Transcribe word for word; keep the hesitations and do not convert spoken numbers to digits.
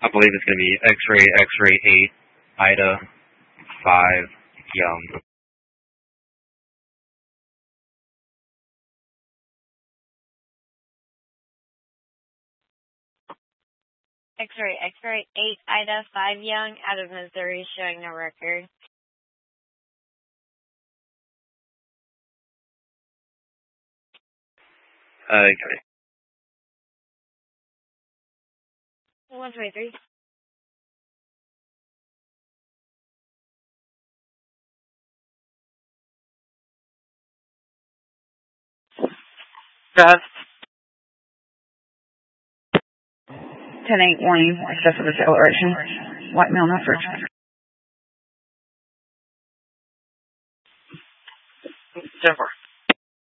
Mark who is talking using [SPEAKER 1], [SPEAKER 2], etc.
[SPEAKER 1] I believe it's going to be X-ray, X-ray eight, Ida, five, Young.
[SPEAKER 2] X-ray, X-ray eight, Ida, five, Young, out of Missouri, showing no record.
[SPEAKER 1] Okay.
[SPEAKER 2] one twenty-three.
[SPEAKER 3] Go ahead. ten eight warning, excessive acceleration. White male, not search. ten four.